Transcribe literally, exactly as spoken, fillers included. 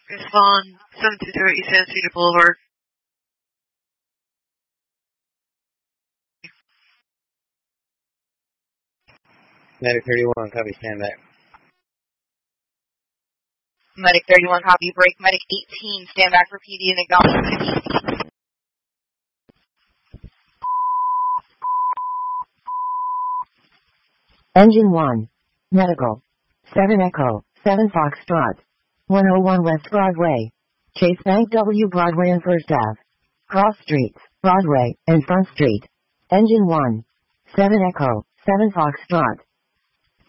Respond seven two zero East San Cedar Boulevard. Medic thirty-one, copy, stand back. Medic thirty-one, copy, break. Medic eighteen, stand back for P D and acknowledge. Engine one. Medical. seven Echo, seven Foxtrot. one oh one West Broadway. Chase Bank W Broadway and First Avenue. Cross Streets, Broadway, and Front Street. Engine one. seven Echo, seven Foxtrot.